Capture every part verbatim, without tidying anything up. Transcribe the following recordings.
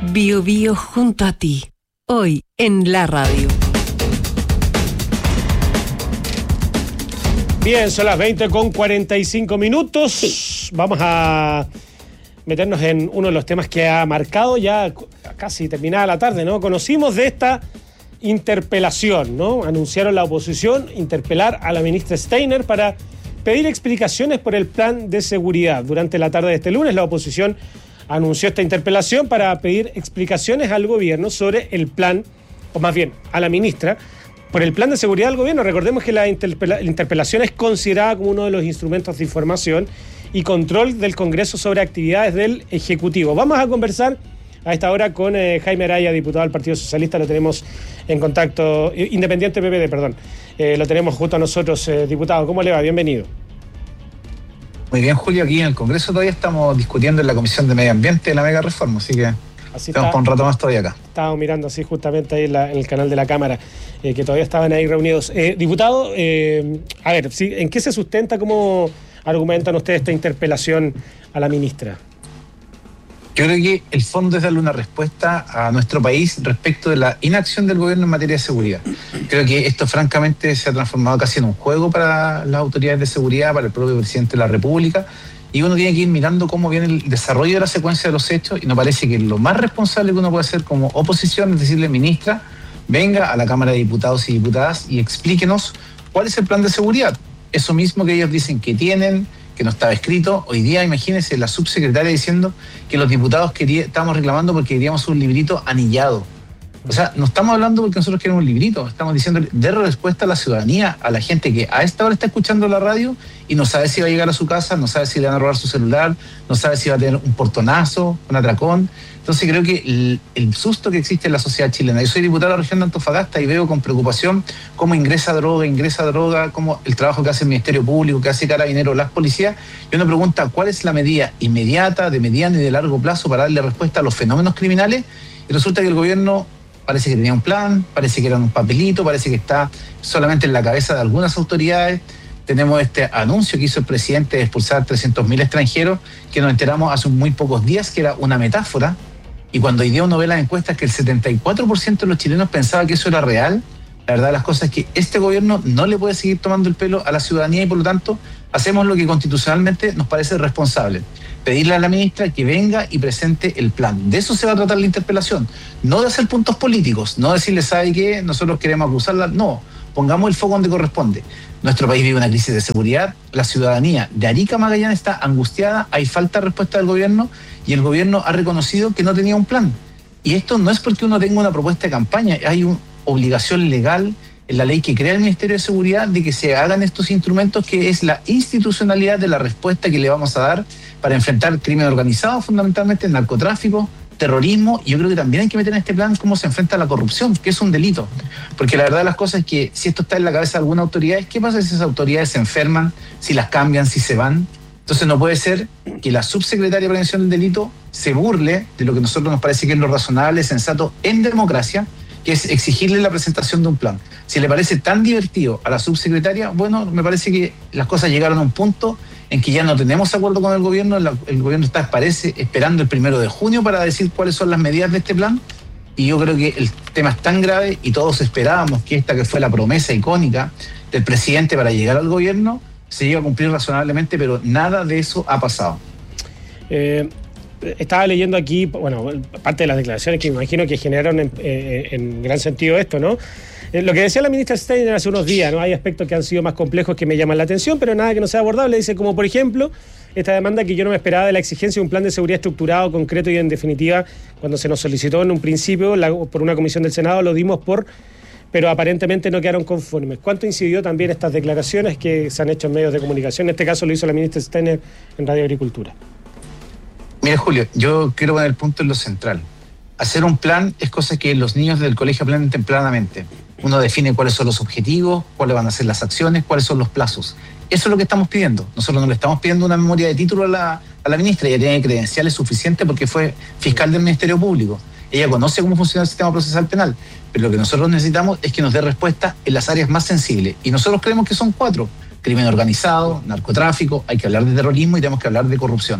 Bio Bio junto a ti, hoy en la radio. Bien, son las veinte con cuarenta y cinco minutos. Sí. Vamos a meternos en uno de los temas que ha marcado ya casi terminada la tarde, ¿no? Conocimos de esta interpelación, ¿no? Anunciaron la oposición interpelar a la ministra Steiner para pedir explicaciones por el plan de seguridad. Durante la tarde de este lunes, la oposición anunció esta interpelación para pedir explicaciones al gobierno sobre el plan, o más bien a la ministra, por el plan de seguridad del gobierno. Recordemos que la, interpela- la interpelación es considerada como uno de los instrumentos de información y control del Congreso sobre actividades del Ejecutivo. Vamos a conversar a esta hora con eh, Jaime Araya, diputado del Partido Socialista. Lo tenemos en contacto, eh, Independiente P P D, perdón. Eh, lo tenemos junto a nosotros, eh, diputado. ¿Cómo le va? Bienvenido. Muy bien, Julio. Aquí en el Congreso todavía estamos discutiendo en la Comisión de Medio Ambiente la mega reforma, así que así estamos por un rato más todavía acá. Estábamos mirando así justamente ahí en, la, en el canal de la Cámara, eh, que todavía estaban ahí reunidos. Eh, diputado, eh, a ver, ¿sí? ¿En qué se sustenta, cómo argumentan ustedes esta interpelación a la ministra? Yo creo que el fondo es darle una respuesta a nuestro país respecto de la inacción del gobierno en materia de seguridad. Creo que esto francamente se ha transformado casi en un juego para las autoridades de seguridad, para el propio presidente de la República, y uno tiene que ir mirando cómo viene el desarrollo de la secuencia de los hechos, y nos parece que lo más responsable que uno puede hacer como oposición es decirle: ministra, venga a la Cámara de Diputados y Diputadas y explíquenos cuál es el plan de seguridad. Eso mismo que ellos dicen que tienen, que no estaba escrito. Hoy día, imagínense, la subsecretaria diciendo que los diputados quería, estábamos reclamando porque queríamos un librito anillado. O sea, no estamos hablando porque nosotros queremos un librito, estamos diciendo de respuesta a la ciudadanía, a la gente que a esta hora está escuchando la radio y no sabe si va a llegar a su casa, no sabe si le van a robar su celular, no sabe si va a tener un portonazo, un atracón. Entonces creo que el, el susto que existe en la sociedad chilena. Yo soy diputado de la región de Antofagasta y veo con preocupación cómo ingresa droga, ingresa droga, cómo el trabajo que hace el Ministerio Público, que hace Carabineros, las policías. Y uno pregunta cuál es la medida inmediata, de mediano y de largo plazo para darle respuesta a los fenómenos criminales. Y resulta que el gobierno parece que tenía un plan, parece que era un papelito, parece que está solamente en la cabeza de algunas autoridades. Tenemos este anuncio que hizo el presidente de expulsar trescientos mil extranjeros, que nos enteramos hace muy pocos días que era una metáfora. Y cuando hoy día uno ve las encuestas que el setenta y cuatro por ciento de los chilenos pensaba que eso era real, la verdad de las cosas es que este gobierno no le puede seguir tomando el pelo a la ciudadanía y por lo tanto hacemos lo que constitucionalmente nos parece responsable: pedirle a la ministra que venga y presente el plan. De eso se va a tratar la interpelación, no de hacer puntos políticos, no decirle, ¿sabe qué? Nosotros queremos acusarla. No, pongamos el foco donde corresponde. Nuestro país vive una crisis de seguridad, la ciudadanía de Arica a Magallanes está angustiada, hay falta de respuesta del gobierno y el gobierno ha reconocido que no tenía un plan. Y esto no es porque uno tenga una propuesta de campaña, hay una obligación legal en la ley que crea el Ministerio de Seguridad de que se hagan estos instrumentos, que es la institucionalidad de la respuesta que le vamos a dar para enfrentar crimen organizado, fundamentalmente narcotráfico, terrorismo. Y yo creo que también hay que meter en este plan cómo se enfrenta a la corrupción, que es un delito. Porque la verdad de las cosas es que si esto está en la cabeza de alguna autoridad, ¿qué pasa si esas autoridades se enferman, si las cambian, si se van? Entonces no puede ser que la subsecretaria de Prevención del Delito se burle de lo que a nosotros nos parece que es lo razonable, sensato en democracia, que es exigirle la presentación de un plan. Si le parece tan divertido a la subsecretaria, bueno, me parece que las cosas llegaron a un punto en que ya no tenemos acuerdo con el gobierno. La, el gobierno está, parece, esperando el primero de junio para decir cuáles son las medidas de este plan. Y yo creo que el tema es tan grave y todos esperábamos que esta que fue la promesa icónica del presidente para llegar al gobierno se iba a cumplir razonablemente, pero nada de eso ha pasado. Eh... Estaba leyendo aquí, bueno, parte de las declaraciones que me imagino que generaron en, eh, en gran sentido esto, ¿no? Eh, lo que decía la ministra Steiner hace unos días, ¿no? Hay aspectos que han sido más complejos que me llaman la atención, pero nada que no sea abordable. Dice, como por ejemplo, esta demanda que yo no me esperaba de la exigencia de un plan de seguridad estructurado, concreto y en definitiva, cuando se nos solicitó en un principio la, por una comisión del Senado, lo dimos por, pero aparentemente no quedaron conformes. ¿Cuánto incidió también estas declaraciones que se han hecho en medios de comunicación? En este caso lo hizo la ministra Steiner en Radio Agricultura. Mira, Julio, yo quiero poner el punto en lo central. Hacer un plan es cosa que los niños del colegio aprenden tempranamente. Uno define cuáles son los objetivos, cuáles van a ser las acciones, cuáles son los plazos. Eso es lo que estamos pidiendo. Nosotros no le estamos pidiendo una memoria de título a la, a la ministra. Ella tiene credenciales suficientes porque fue fiscal del Ministerio Público. Ella conoce cómo funciona el sistema procesal penal. Pero lo que nosotros necesitamos es que nos dé respuesta en las áreas más sensibles. Y nosotros creemos que son cuatro. Crimen organizado, narcotráfico, hay que hablar de terrorismo y tenemos que hablar de corrupción.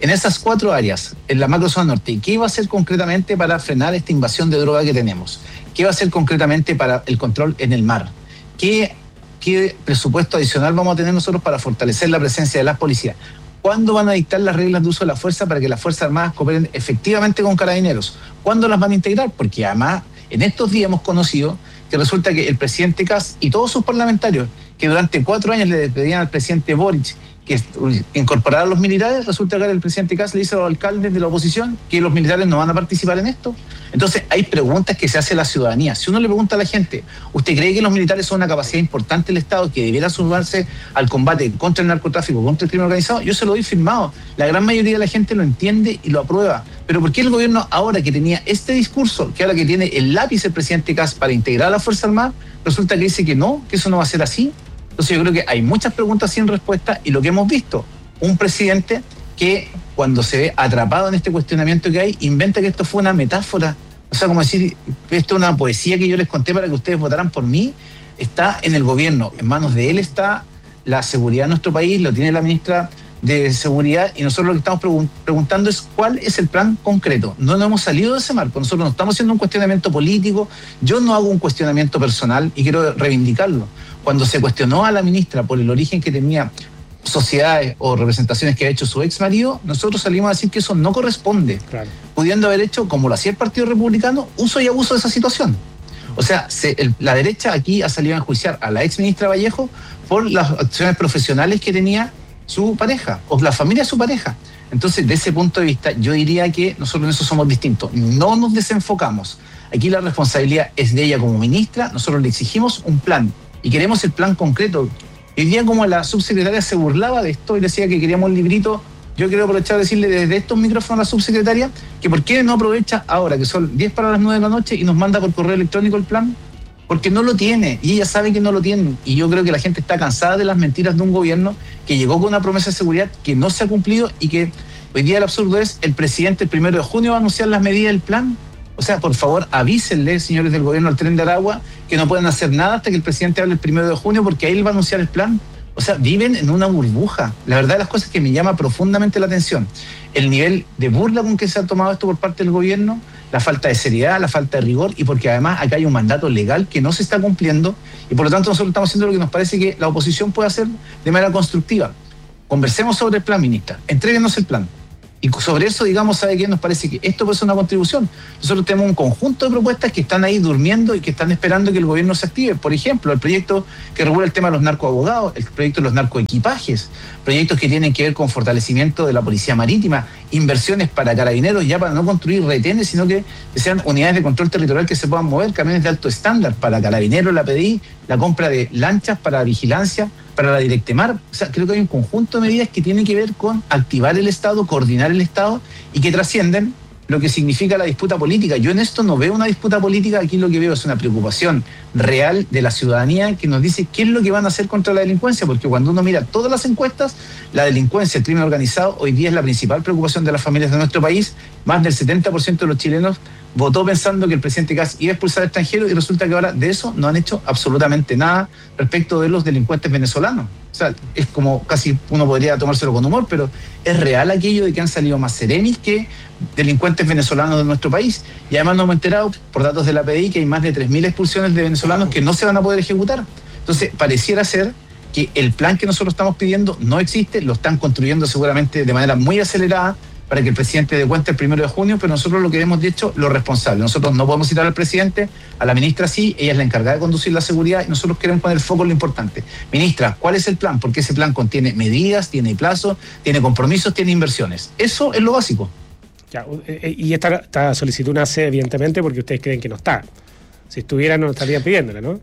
en esas cuatro áreas, en la macrozona norte, ¿qué va a hacer concretamente para frenar esta invasión de droga que tenemos? ¿Qué va a hacer concretamente para el control en el mar? ¿Qué, qué presupuesto adicional vamos a tener nosotros para fortalecer la presencia de las policías? ¿Cuándo van a dictar las reglas de uso de la fuerza para que las Fuerzas Armadas cooperen efectivamente con Carabineros? ¿Cuándo las van a integrar? Porque además, en estos días hemos conocido que resulta que el presidente Kast y todos sus parlamentarios, que durante cuatro años le pedían al presidente Boric que incorporar a los militares, resulta que ahora el presidente Kast le dice a los alcaldes de la oposición que los militares no van a participar en esto. Entonces hay preguntas que se hace a la ciudadanía. Si uno le pregunta a la gente, ¿usted cree que los militares son una capacidad importante del Estado que debiera sumarse al combate contra el narcotráfico, contra el crimen organizado? Yo se lo doy firmado. La gran mayoría de la gente lo entiende y lo aprueba. Pero ¿por qué el gobierno, ahora que tenía este discurso, que ahora que tiene el lápiz el presidente Kast para integrar a la Fuerza Armada, resulta que dice que no, que eso no va a ser así? Entonces yo creo que hay muchas preguntas sin respuesta y lo que hemos visto, un presidente que cuando se ve atrapado en este cuestionamiento que hay, inventa que esto fue una metáfora. O sea, como decir, esto es una poesía que yo les conté para que ustedes votaran por mí, está en el gobierno, en manos de él está la seguridad de nuestro país, lo tiene la ministra de Seguridad y nosotros lo que estamos pregun- preguntando es cuál es el plan concreto. No nos hemos salido de ese marco, nosotros no estamos haciendo un cuestionamiento político, yo no hago un cuestionamiento personal y quiero reivindicarlo. Cuando se cuestionó a la ministra por el origen que tenía sociedades o representaciones que ha hecho su ex marido, nosotros salimos a decir que eso no corresponde, claro, pudiendo haber hecho, como lo hacía el Partido Republicano, uso y abuso de esa situación. O sea, se, el, la derecha aquí ha salido a enjuiciar a la ex ministra Vallejo por las acciones profesionales que tenía su pareja o la familia de su pareja. Entonces, de ese punto de vista, yo diría que nosotros en eso somos distintos. No nos desenfocamos. Aquí la responsabilidad es de ella como ministra. Nosotros le exigimos un plan y queremos el plan concreto. Hoy día, como la subsecretaria se burlaba de esto y decía que queríamos un librito, yo quiero aprovechar de decirle desde estos micrófonos a la subsecretaria que por qué no aprovecha ahora, que son diez para las nueve de la noche, y nos manda por correo electrónico el plan, porque no lo tiene, y ella sabe que no lo tiene. Y yo creo que la gente está cansada de las mentiras de un gobierno que llegó con una promesa de seguridad que no se ha cumplido y que hoy día el absurdo es el presidente el primero de junio va a anunciar las medidas del plan. O sea, por favor, avísenle, señores del gobierno, al Tren de Aragua, que no pueden hacer nada hasta que el presidente hable el primero de junio, porque ahí él va a anunciar el plan. O sea, viven en una burbuja. La verdad de las cosas es que me llama profundamente la atención el nivel de burla con que se ha tomado esto por parte del gobierno, la falta de seriedad, la falta de rigor, y porque además acá hay un mandato legal que no se está cumpliendo, y por lo tanto nosotros estamos haciendo lo que nos parece que la oposición puede hacer de manera constructiva. Conversemos sobre el plan, ministra, entréguenos el plan. Y sobre eso, digamos, ¿sabe qué? Nos parece que esto puede ser una contribución. Nosotros tenemos un conjunto de propuestas que están ahí durmiendo y que están esperando que el gobierno se active. Por ejemplo, el proyecto que regula el tema de los narcoabogados, el proyecto de los narcoequipajes, proyectos que tienen que ver con fortalecimiento de la policía marítima, inversiones para Carabineros, ya para no construir retenes, sino que sean unidades de control territorial que se puedan mover, camiones de alto estándar para Carabineros, la P D I, la compra de lanchas para vigilancia, para la Directemar. O sea, creo que hay un conjunto de medidas que tienen que ver con activar el Estado, coordinar el Estado y que trascienden lo que significa la disputa política. Yo en esto no veo una disputa política, aquí lo que veo es una preocupación real de la ciudadanía que nos dice qué es lo que van a hacer contra la delincuencia, porque cuando uno mira todas las encuestas, la delincuencia, el crimen organizado, hoy día es la principal preocupación de las familias de nuestro país. Más del setenta por ciento de los chilenos votó pensando que el presidente Kast iba a expulsar a extranjeros y resulta que ahora de eso no han hecho absolutamente nada respecto de los delincuentes venezolanos. O sea, es como casi uno podría tomárselo con humor, pero es real aquello de que han salido más serenis que delincuentes venezolanos de nuestro país. Y además nos hemos enterado por datos de la P D I que hay más de tres mil expulsiones de venezolanos que no se van a poder ejecutar. Entonces, pareciera ser que el plan que nosotros estamos pidiendo no existe, lo están construyendo seguramente de manera muy acelerada para que el presidente dé cuenta el primero de junio, pero nosotros lo que hemos dicho, lo responsable. Nosotros no podemos citar al presidente, a la ministra sí, ella es la encargada de conducir la seguridad y nosotros queremos poner foco en lo importante. Ministra, ¿cuál es el plan? Porque ese plan contiene medidas, tiene plazos, tiene compromisos, tiene inversiones. Eso es lo básico. Ya, y esta, esta solicitud nace evidentemente porque ustedes creen que no está. Si estuviera no estarían pidiéndola, ¿no?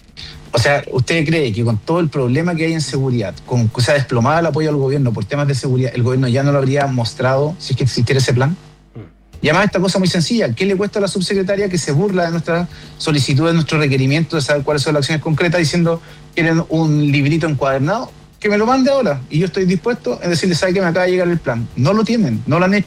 O sea, ¿usted cree que con todo el problema que hay en seguridad, con que se ha desplomado el apoyo al gobierno por temas de seguridad, el gobierno ya no lo habría mostrado si es que existiera ese plan? Mm. Y además esta cosa muy sencilla, ¿qué le cuesta a la subsecretaria que se burla de nuestra solicitud, de nuestro requerimiento de saber cuáles son las acciones concretas, diciendo quieren un librito encuadernado? Que me lo mande ahora y yo estoy dispuesto a decirle, ¿sabe que me acaba de llegar el plan? No lo tienen, no lo han hecho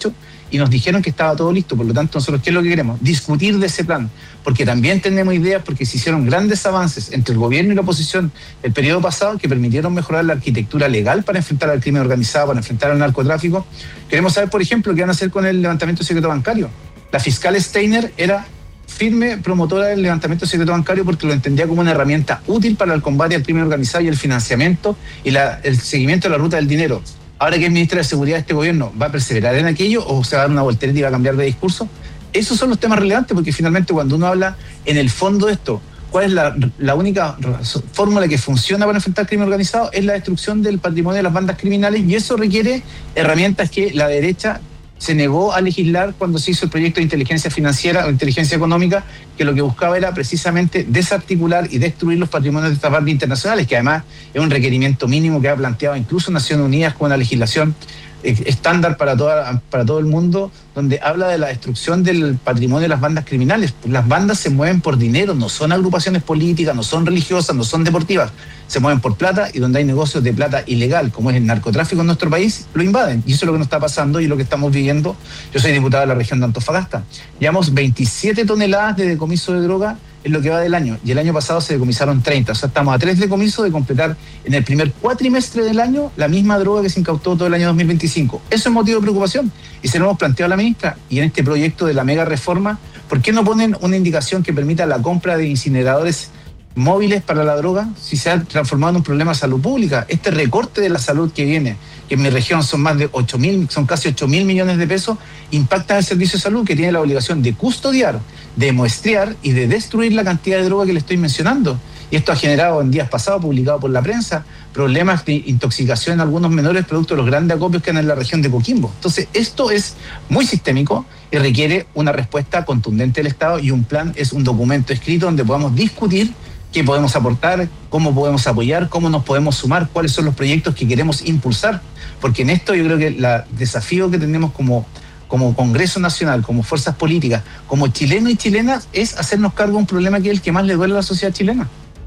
y nos dijeron que estaba todo listo. Por lo tanto, nosotros, ¿qué es lo que queremos? Discutir de ese plan, porque también tenemos ideas, porque se hicieron grandes avances entre el gobierno y la oposición el periodo pasado que permitieron mejorar la arquitectura legal para enfrentar al crimen organizado, para enfrentar al narcotráfico. Queremos saber, por ejemplo, qué van a hacer con el levantamiento de secreto bancario. La fiscal Steiner era firme promotora del levantamiento de secreto bancario porque lo entendía como una herramienta útil para el combate al crimen organizado y el financiamiento y la, el seguimiento de la ruta del dinero. Ahora que es ministra de Seguridad de este gobierno, ¿va a perseverar en aquello o se va a dar una voltereta y va a cambiar de discurso? Esos son los temas relevantes, porque finalmente cuando uno habla en el fondo de esto, ¿cuál es la, la única fórmula que funciona para enfrentar el crimen organizado? Es la destrucción del patrimonio de las bandas criminales, y eso requiere herramientas que la derecha se negó a legislar cuando se hizo el proyecto de inteligencia financiera o inteligencia económica, que lo que buscaba era precisamente desarticular y destruir los patrimonios de estas bandas internacionales, que además es un requerimiento mínimo que ha planteado incluso Naciones Unidas con una legislación estándar para toda, para todo el mundo, donde habla de la destrucción del patrimonio de las bandas criminales. Las bandas se mueven por dinero, no son agrupaciones políticas, no son religiosas, no son deportivas, se mueven por plata, y donde hay negocios de plata ilegal, como es el narcotráfico en nuestro país, lo invaden. Y eso es lo que nos está pasando y lo que estamos viviendo. Yo soy diputado de la región de Antofagasta. Llevamos veintisiete toneladas de decomiso de droga en lo que va del año, y el año pasado se decomisaron treinta, o sea, estamos a tres decomisos de completar en el primer cuatrimestre del año la misma droga que se incautó todo el año dos mil veinticinco. Eso es motivo de preocupación, y se lo hemos planteado a la ministra, y en este proyecto de la mega reforma, ¿por qué no ponen una indicación que permita la compra de incineradores móviles para la droga si se ha transformado en un problema de salud pública? Este recorte de la salud que viene, que en mi región son más de ocho mil, son casi ocho mil millones de pesos, impacta en el servicio de salud, que tiene la obligación de custodiar, de muestrear y de destruir la cantidad de droga que le estoy mencionando. Y esto ha generado en días pasados, publicado por la prensa, problemas de intoxicación en algunos menores producto de los grandes acopios que hay en la región de Coquimbo. Entonces, esto es muy sistémico y requiere una respuesta contundente del Estado, y un plan es un documento escrito donde podamos discutir qué podemos aportar, cómo podemos apoyar, cómo nos podemos sumar, cuáles son los proyectos que queremos impulsar. Porque en esto yo creo que el desafío que tenemos como, como Congreso Nacional, como fuerzas políticas, como chilenos y chilenas, es hacernos cargo de un problema que es el que más le duele a la sociedad chilena.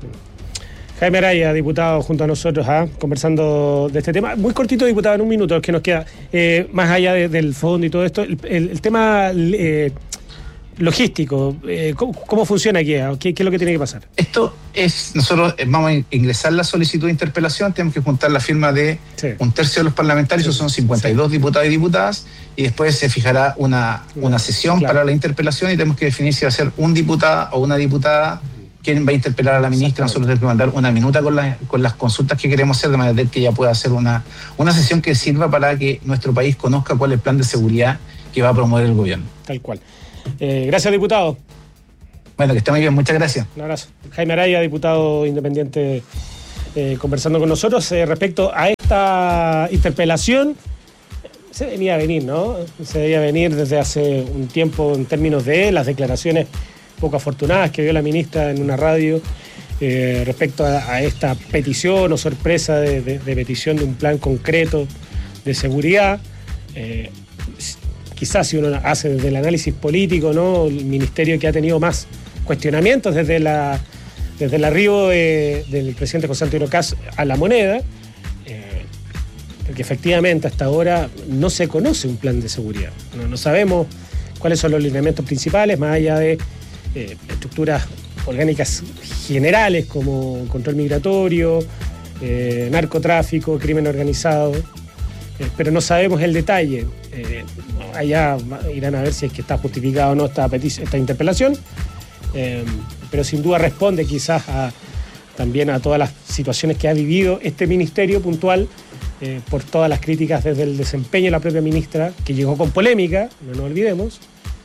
Jaime Araya, diputado junto a nosotros, ¿eh? conversando de este tema. Muy cortito, diputado, en un minuto, es que nos queda. Eh, más allá de, del fondo y todo esto, el, el, el tema eh, logístico, eh, ¿cómo, ¿cómo funciona aquí? ¿Qué, ¿Qué es lo que tiene que pasar? Esto es, nosotros vamos a ingresar la solicitud de interpelación, tenemos que juntar la firma de sí. un tercio de los parlamentarios, sí. Eso son cincuenta y dos sí. diputados y diputadas, y después se fijará una, una sesión claro. para la interpelación, y tenemos que definir si va a ser un diputado o una diputada quien va a interpelar a la ministra. Nosotros tenemos que mandar una minuta con, la, con las consultas que queremos hacer, de manera que ella pueda hacer una, una sesión que sirva para que nuestro país conozca cuál es el plan de seguridad que va a promover el gobierno. Tal cual. Eh, gracias, diputado. Bueno, que esté muy bien, muchas gracias. Un abrazo. Jaime Araya, diputado independiente, eh, conversando con nosotros eh, respecto a esta interpelación. Se venía a venir, ¿no? Se debía venir desde hace un tiempo en términos de las declaraciones poco afortunadas que dio la ministra en una radio eh, respecto a, a esta petición o sorpresa de, de, de petición de un plan concreto de seguridad. Eh, quizás si uno hace desde el análisis político, ¿no? El ministerio que ha tenido más cuestionamientos desde, la, desde el arribo de, del presidente José Antonio Kast a la moneda, eh, porque efectivamente hasta ahora no se conoce un plan de seguridad. No, no sabemos cuáles son los lineamientos principales, más allá de Eh, estructuras orgánicas generales como control migratorio, eh, narcotráfico, crimen organizado, eh, pero no sabemos el detalle. Eh, allá irán a ver si es que está justificado o no esta, petición, esta interpelación, eh, pero sin duda responde quizás a, también a todas las situaciones que ha vivido este ministerio puntual, eh, por todas las críticas desde el desempeño de la propia ministra, que llegó con polémica, no nos olvidemos,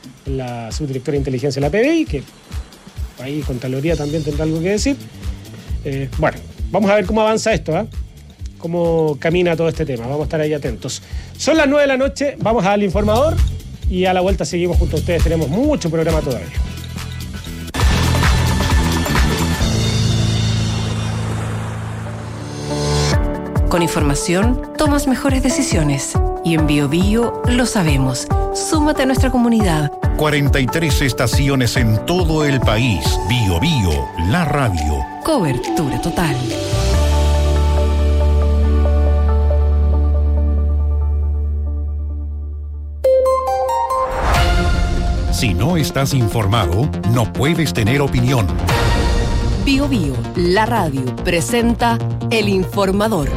la subdirectora de inteligencia de la P D I, que ahí Contraloría también tendrá algo que decir. Eh, bueno, vamos a ver cómo avanza esto, ¿eh? Cómo camina todo este tema, vamos a estar ahí atentos. Son las nueve de la noche, vamos al informador y a la vuelta seguimos junto a ustedes, tenemos mucho programa todavía. Con información tomas mejores decisiones. Y en Bio Bio lo sabemos. Súmate a nuestra comunidad. cuarenta y tres estaciones en todo el país. Bio Bio, la radio. Cobertura total. Si no estás informado, no puedes tener opinión. Bio Bio, la radio, presenta El Informador.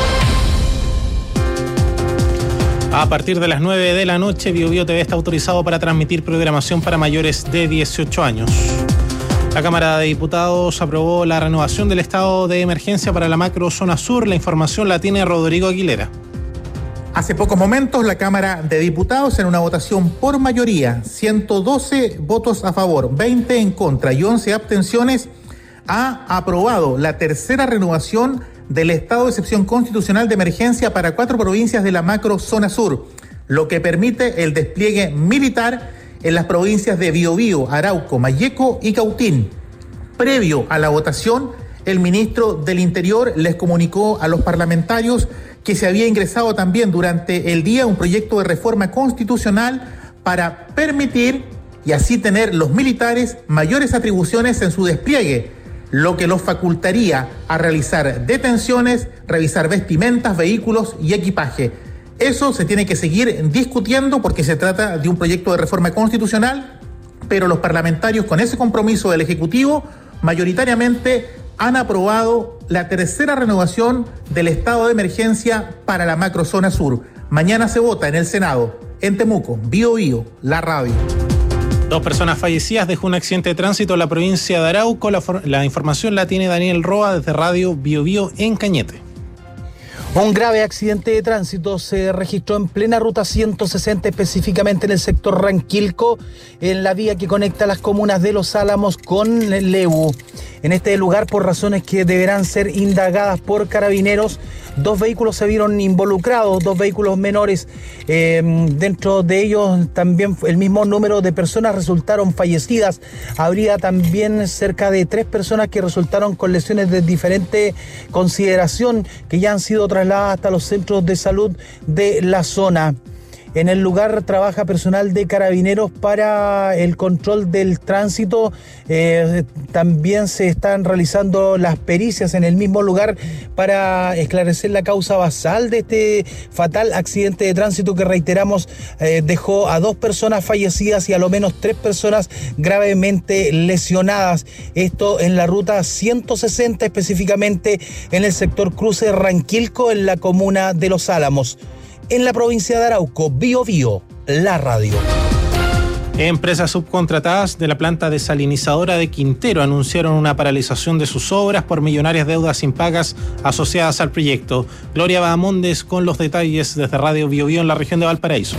A partir de las nueve de la noche, Bio Bio T V está autorizado para transmitir programación para mayores de dieciocho años. La Cámara de Diputados aprobó la renovación del estado de emergencia para la macrozona sur. La información la tiene Rodrigo Aguilera. Hace pocos momentos, la Cámara de Diputados, en una votación por mayoría, ciento doce votos a favor, veinte en contra y once abstenciones, ha aprobado la tercera renovación del estado de excepción constitucional de emergencia para cuatro provincias de la macrozona sur, lo que permite el despliegue militar en las provincias de Biobío, Arauco, Malleco y Cautín. Previo a la votación, el ministro del Interior les comunicó a los parlamentarios que se había ingresado también durante el día un proyecto de reforma constitucional para permitir y así tener los militares mayores atribuciones en su despliegue, lo que los facultaría a realizar detenciones, revisar vestimentas, vehículos y equipaje. Eso se tiene que seguir discutiendo porque se trata de un proyecto de reforma constitucional, pero los parlamentarios, con ese compromiso del Ejecutivo, mayoritariamente han aprobado la tercera renovación del estado de emergencia para la macrozona sur. Mañana se vota en el Senado. En Temuco, Bio Bio, la radio. Dos personas fallecidas dejó un accidente de tránsito en la provincia de Arauco. La, for- la información la tiene Daniel Roa desde Radio Bio Bio en Cañete. Un grave accidente de tránsito se registró en plena ruta ciento sesenta, específicamente en el sector Ranquilco, en la vía que conecta las comunas de Los Álamos con Lebu. En este lugar, por razones que deberán ser indagadas por carabineros, dos vehículos se vieron involucrados, dos vehículos menores. Eh, dentro de ellos también el mismo número de personas resultaron fallecidas. Habría también cerca de tres personas que resultaron con lesiones de diferente consideración, que ya han sido trasladadas hasta los centros de salud de la zona. En el lugar trabaja personal de carabineros para el control del tránsito. Eh, también se están realizando las pericias en el mismo lugar para esclarecer la causa basal de este fatal accidente de tránsito que, reiteramos, eh, dejó a dos personas fallecidas y a lo menos tres personas gravemente lesionadas. Esto en la ruta ciento sesenta, específicamente en el sector Cruce Ranquilco, en la comuna de Los Álamos. En la provincia de Arauco, Bio Bio, la radio. Empresas subcontratadas de la planta desalinizadora de Quintero anunciaron una paralización de sus obras por millonarias deudas impagas asociadas al proyecto. Gloria Bahamondes con los detalles desde Radio Bio Bio en la región de Valparaíso.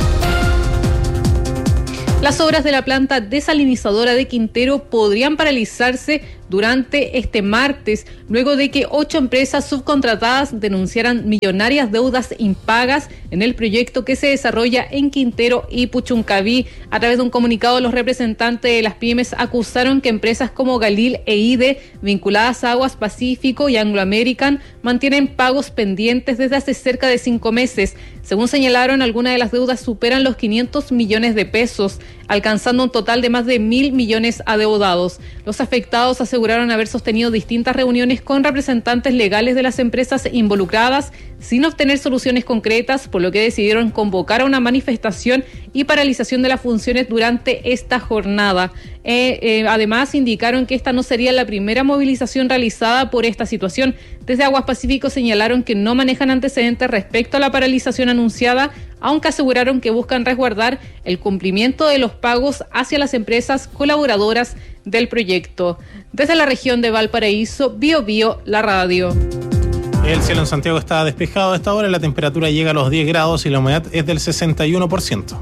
Las obras de la planta desalinizadora de Quintero podrían paralizarse durante este martes, luego de que ocho empresas subcontratadas denunciaran millonarias deudas impagas en el proyecto que se desarrolla en Quintero y Puchuncaví. A través de un comunicado, los representantes de las pymes acusaron que empresas como Galil e I D E, vinculadas a Aguas Pacífico y Anglo American, mantienen pagos pendientes desde hace cerca de cinco meses. Según señalaron, algunas de las deudas superan los quinientos millones de pesos, alcanzando un total de más de mil millones adeudados. Los afectados aseguraron haber sostenido distintas reuniones con representantes legales de las empresas involucradas sin obtener soluciones concretas, por lo que decidieron convocar a una manifestación y paralización de las funciones durante esta jornada. Eh, eh, además, indicaron que esta no sería la primera movilización realizada por esta situación. Desde Aguas Pacífico señalaron que no manejan antecedentes respecto a la paralización anunciada, aunque aseguraron que buscan resguardar el cumplimiento de los pagos hacia las empresas colaboradoras del proyecto. Desde la región de Valparaíso, Bio Bio, la radio. El cielo en Santiago está despejado a esta hora, la temperatura llega a los diez grados y la humedad es del sesenta y uno por ciento.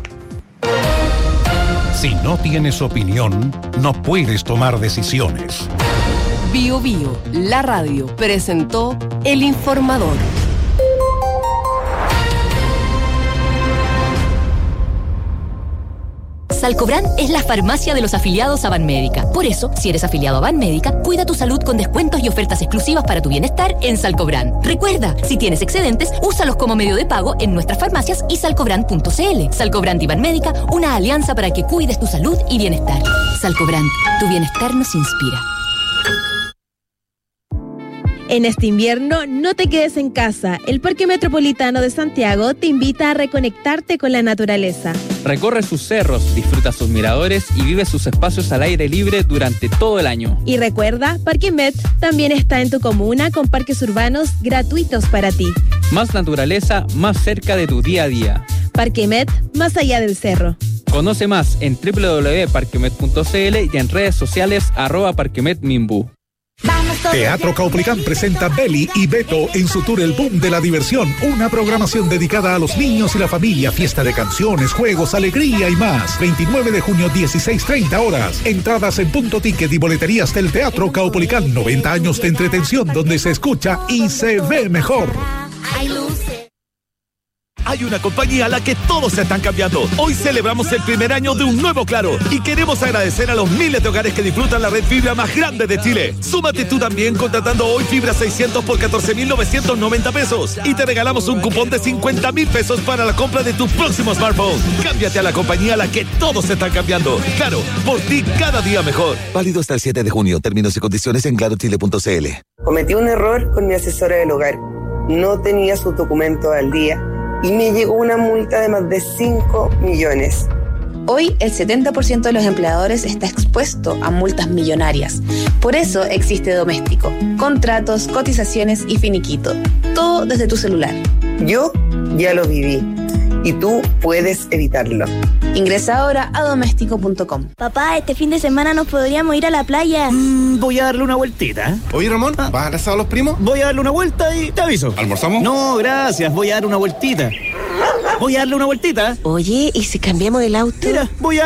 Si no tienes opinión, no puedes tomar decisiones. Bio Bio, la radio, presentó El Informador. Salcobran es la farmacia de los afiliados a Banmédica. Por eso, si eres afiliado a Banmédica, cuida tu salud con descuentos y ofertas exclusivas para tu bienestar en Salcobran. Recuerda, si tienes excedentes, úsalos como medio de pago en nuestras farmacias y salcobran punto c l. Salcobran y Banmédica, una alianza para que cuides tu salud y bienestar. Salcobran, tu bienestar nos inspira. En este invierno, no te quedes en casa. El Parque Metropolitano de Santiago te invita a reconectarte con la naturaleza. Recorre sus cerros, disfruta sus miradores y vive sus espacios al aire libre durante todo el año. Y recuerda, Parque Met también está en tu comuna con parques urbanos gratuitos para ti. Más naturaleza, más cerca de tu día a día. Parque Met, más allá del cerro. Conoce más en doble u doble u doble u punto parquemet punto c l y en redes sociales arroba parquemetminbu. Teatro Caupolicán presenta Beli y Beto en su tour El Boom de la Diversión, una programación dedicada a los niños y la familia, fiesta de canciones, juegos, alegría y más. veintinueve de junio, dieciséis treinta horas. Entradas en Punto Ticket y boleterías del Teatro Caupolicán. noventa años de entretención donde se escucha y se ve mejor. Hay una compañía a la que todos se están cambiando. Hoy celebramos el primer año de un nuevo Claro y queremos agradecer a los miles de hogares que disfrutan la red fibra más grande de Chile. Súmate tú también contratando hoy fibra seiscientos por catorce mil novecientos noventa pesos y te regalamos un cupón de cincuenta mil pesos para la compra de tu próximo smartphone. Cámbiate a la compañía a la que todos se están cambiando. Claro, por ti cada día mejor. Válido hasta el siete de junio. Términos y condiciones en claro chile punto c l. Cometí un error con mi asesora del hogar. No tenía sus documentos al día y me llegó una multa de más de cinco millones. Hoy el setenta por ciento de los empleadores está expuesto a multas millonarias. Por eso existe Doméstico. Contratos, cotizaciones y finiquito. Todo desde tu celular. Yo ya lo viví y tú puedes evitarlo. Ingresa ahora a doméstico punto com. Papá, este fin de semana nos podríamos ir a la playa. Mm, voy a darle una vueltita. Oye, Ramón, ¿vas a abrazar a los primos? Voy a darle una vuelta y te aviso. ¿Almorzamos? No, gracias, voy a dar una vueltita. Voy a darle una vueltita. Oye, ¿y si cambiamos el auto? Mira, voy a